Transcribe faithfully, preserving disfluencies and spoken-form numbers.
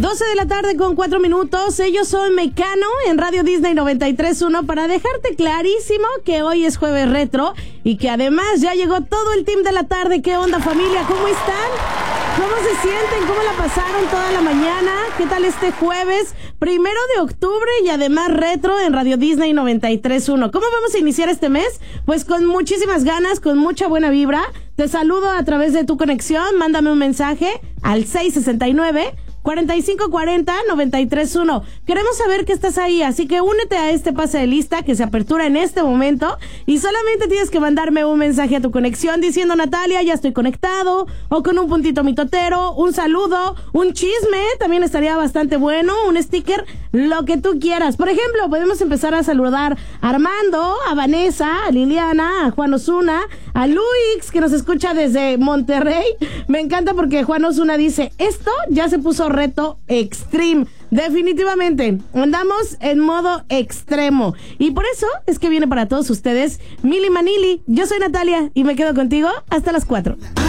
doce de la tarde con cuatro minutos. Yo soy Mecano en Radio Disney noventa y tres punto uno para dejarte clarísimo que hoy es jueves retro y que además ya llegó todo el team de la tarde. ¿Qué onda, familia? ¿Cómo están? ¿Cómo se sienten? ¿Cómo la pasaron toda la mañana? ¿Qué tal este jueves primero de octubre y además retro en Radio Disney noventa y tres punto uno? ¿Cómo vamos a iniciar este mes? Pues con muchísimas ganas, con mucha buena vibra. Te saludo a través de tu conexión. Mándame un mensaje al seis sesenta y nueve, cuarenta y cinco cuarenta, noventa y tres uno. Queremos saber que estás ahí, así que únete a este pase de lista que se apertura en este momento y solamente tienes que mandarme un mensaje a tu conexión diciendo: Natalia, ya estoy conectado, o con un puntito mitotero, un saludo, un chisme, también estaría bastante bueno, un sticker, lo que tú quieras. Por ejemplo, podemos empezar a saludar a Armando, a Vanessa, a Liliana, a Juan Osuna, a Luis, que nos escucha desde Monterrey. Me encanta porque Juan Osuna dice: esto ya se puso reto extreme. Definitivamente, andamos en modo extremo. Y por eso es que viene para todos ustedes Mili Manili. Yo soy Natalia y me quedo contigo hasta las cuatro.